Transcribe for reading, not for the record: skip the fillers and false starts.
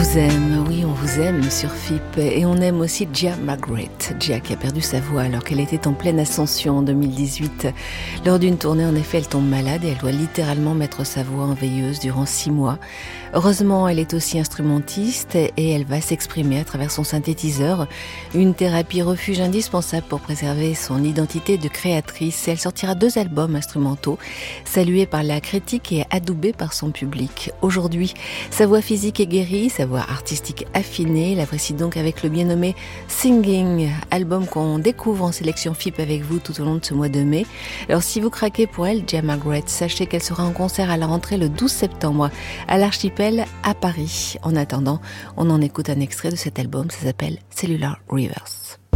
vous aime, oui, on vous aime sur FIP. Et on aime aussi Gia Margaret. Gia qui a perdu sa voix alors qu'elle était en pleine ascension en 2018. Lors d'une tournée, en effet, elle tombe malade et elle doit littéralement mettre sa voix en veilleuse durant 6 mois. Heureusement, elle est aussi instrumentiste et elle va s'exprimer à travers son synthétiseur. Une thérapie refuge indispensable pour préserver son identité de créatrice. Et elle sortira 2 albums instrumentaux, salués par la critique et adoubés par son public. Aujourd'hui, sa voix physique est guérie, sa voix artistique affinée. La voici donc avec le bien nommé Singing, album qu'on découvre en sélection FIP avec vous tout au long de ce mois de mai. Alors si vous craquez pour elle, Gia Margaret, sachez qu'elle sera en concert à la rentrée le 12 septembre à l'Archipel à Paris. En attendant, on en écoute un extrait de cet album, ça s'appelle Cellular Rivers.